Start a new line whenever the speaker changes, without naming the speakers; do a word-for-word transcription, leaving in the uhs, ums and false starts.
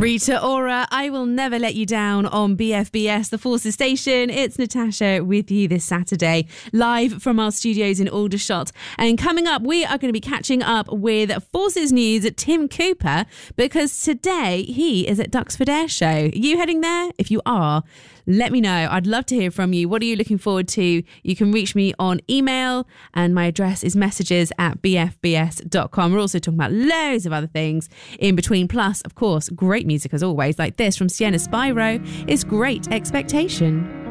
Rita Ora, I Will Never Let You Down on B F B S, the Forces Station. It's Natasha with you this Saturday, live from our studios in Aldershot. And coming up, we are going to be catching up with Forces News at Tim Cooper, because today he is at Duxford Air Show. Are you heading there? If you are, let me know. I'd love to hear from you. What are you looking forward to? You can reach me on email, and my address is messages at b f b s dot com. We're also talking about loads of other things in between. Plus, of course, great music as always, like this from Sienna Spyro is Great Expectation.